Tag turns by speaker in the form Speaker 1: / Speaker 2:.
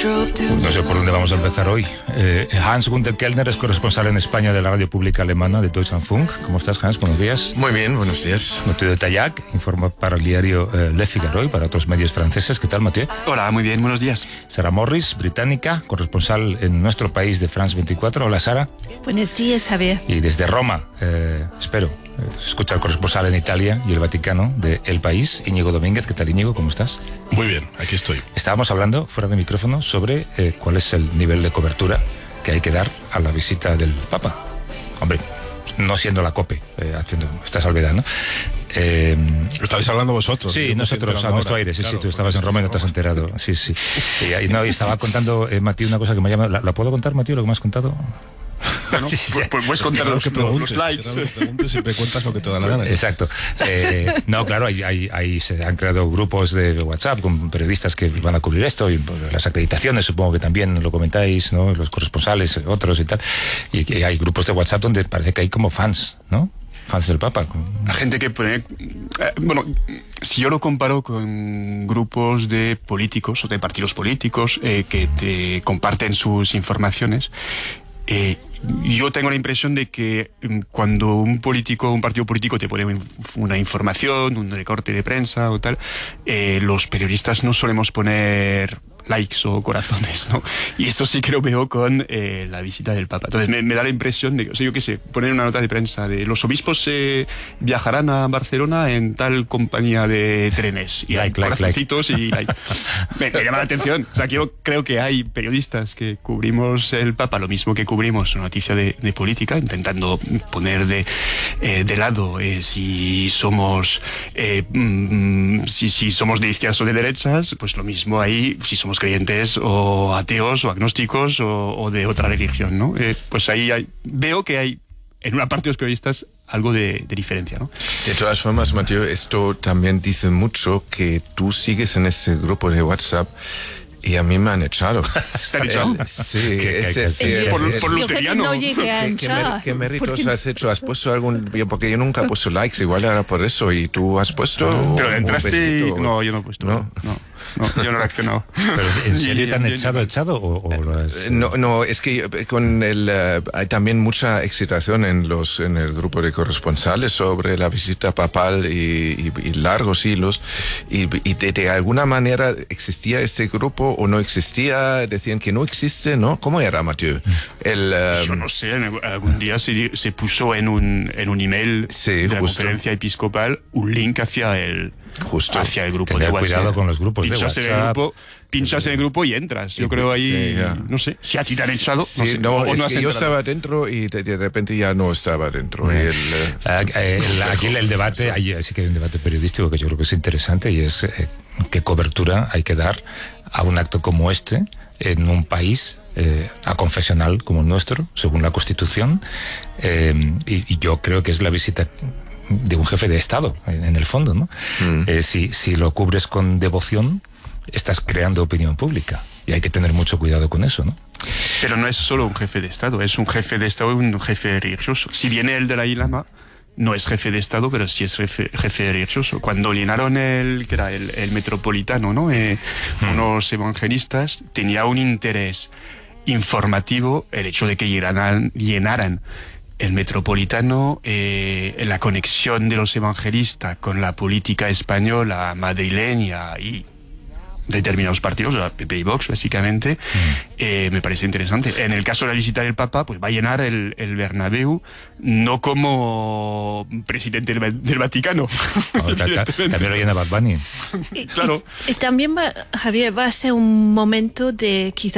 Speaker 1: No sé por dónde vamos a empezar hoy. Hans-Günther Kellner es corresponsal en España de la radio pública alemana de Deutschlandfunk. ¿Cómo estás, Hans? Buenos días.
Speaker 2: Muy bien, buenos días.
Speaker 1: Mathieu de Taillac informa para el diario Le Figaro y para otros medios franceses. ¿Qué tal, Mathieu?
Speaker 3: Hola, muy bien, buenos días.
Speaker 1: Sara Morris, británica, corresponsal en nuestro país de France 24. Hola, Sara.
Speaker 4: Buenos días, Javier.
Speaker 1: Y desde Roma, espero, escucha al corresponsal en Italia y el Vaticano de El País, Íñigo Domínguez. ¿Qué tal, Íñigo? ¿Cómo estás?
Speaker 5: Muy bien, aquí estoy.
Speaker 1: Estábamos hablando, fuera de micrófono, sobre cuál es el nivel de cobertura que hay que dar a la visita del Papa. Hombre, no siendo la COPE, haciendo esta salvedad, ¿no?
Speaker 5: Estabais hablando vosotros.
Speaker 1: Sí, nosotros, a nuestro aire. Sí, claro, sí, tú estabas en Roma y no te has enterado. Sí, sí. Y estaba contando, Mathieu, una cosa que me llama... ¿La puedo contar, Mathieu, lo que me has contado?
Speaker 3: Bueno, pues puedes contar los likes.
Speaker 5: Siempre cuentas lo que te da la gana.
Speaker 1: Exacto. No, claro, ahí se han creado grupos de WhatsApp con periodistas que van a cubrir esto, y las acreditaciones, supongo que también lo comentáis, ¿no? Los corresponsales, otros y tal. Y hay grupos de WhatsApp donde parece que hay como fans, ¿no? Fans del Papa.
Speaker 3: La gente que pone... bueno, si yo lo comparo con grupos de políticos o de partidos políticos que te comparten sus informaciones, yo tengo la impresión de que cuando un partido político te pone una información, un recorte de prensa o tal, los periodistas no solemos poner likes o corazones, ¿no? Y eso sí que lo veo con la visita del Papa. Entonces me da la impresión de, o sea, yo qué sé, poner una nota de prensa de los obispos viajarán a Barcelona en tal compañía de trenes. Y hay corazoncitos y like. Me llama la atención. O sea, que yo creo que hay periodistas que cubrimos el Papa lo mismo que cubrimos una noticia de política, intentando poner de lado si somos si somos de izquierdas o de derechas, pues lo mismo ahí, si somos creyentes o ateos o agnósticos o de otra religión, ¿no? Pues ahí veo que hay en una parte de los periodistas algo de diferencia, ¿no?
Speaker 2: De todas formas, Mathieu, esto también dice mucho que tú sigues en ese grupo de WhatsApp. Y a mí me han echado.
Speaker 3: ¿Te han echado?
Speaker 2: Sí,
Speaker 3: por luteriano.
Speaker 2: ¿Qué méritos has hecho? ¿Has puesto algún...? Porque yo nunca he puesto likes, igual era por eso. ¿Y tú has puesto...?
Speaker 3: Pero entraste y... No, yo no he puesto. No, yo no he reaccionado.
Speaker 1: ¿Pero en serio te han echado o lo has...?
Speaker 2: No, es que hay también mucha excitación en el grupo de corresponsales sobre la visita papal y largos hilos. Y de alguna manera existía este grupo o no existía, decían que no existe, ¿no? ¿Cómo era, Mathieu?
Speaker 3: Yo no sé, algún día se puso en un email de la conferencia episcopal un link hacia el grupo de WhatsApp.
Speaker 1: Cuidado con los grupos de WhatsApp.
Speaker 3: Pinchas en el grupo y entras. Yo creo ahí, no sé, si a ti te han echado, no sé.
Speaker 2: No, es que yo estaba dentro y de repente ya no estaba dentro.
Speaker 1: Aquí el debate, sí que hay un debate periodístico que yo creo que es interesante, y es qué cobertura hay que dar a un acto como este en un país aconfesional como el nuestro, según la Constitución, y yo creo que es la visita de un jefe de Estado, en el fondo, ¿no? Si lo cubres con devoción, estás creando opinión pública, y hay que tener mucho cuidado con eso, ¿no?
Speaker 3: Pero no es solo un jefe de Estado, es un jefe de Estado y un jefe religioso. Si viene el Dalai Lama, no es jefe de Estado, pero sí es jefe religioso. Cuando llenaron el Metropolitano, ¿no? Unos evangelistas, tenía un interés informativo el hecho de que llenaran el Metropolitano, la conexión de los evangelistas con la política española, madrileña y determinados partidos, la PP y Vox básicamente, me parece interesante. En el caso de la visita del Papa, pues va a llenar el Bernabéu, no como presidente del Vaticano.
Speaker 1: También lo llena Bad Bunny.
Speaker 3: Claro.
Speaker 4: Y también Javier, va a ser un momento de quizás